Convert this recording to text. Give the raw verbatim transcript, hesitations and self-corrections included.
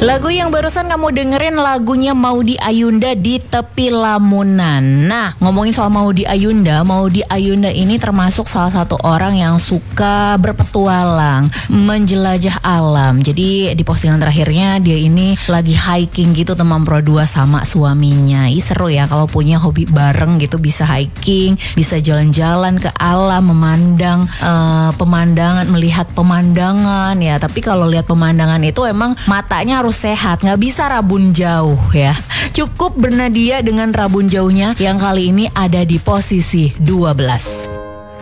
Lagu yang barusan kamu dengerin lagunya Maudy Ayunda, Di Tepi Lamunan. Nah, ngomongin soal Maudy Ayunda, Maudy Ayunda ini termasuk salah satu orang yang suka berpetualang, menjelajah alam. Jadi di postingan terakhirnya dia ini lagi hiking gitu teman pro dua sama suaminya. Ih, seru ya kalau punya hobi bareng gitu, bisa hiking, bisa jalan-jalan ke alam, memandang uh, pemandangan, melihat pemandangan ya. Tapi kalau lihat pemandangan itu emang matanya harus sehat, nggak bisa rabun jauh ya. Cukup bernadia dengan rabun jauhnya yang kali ini ada di posisi dua belas.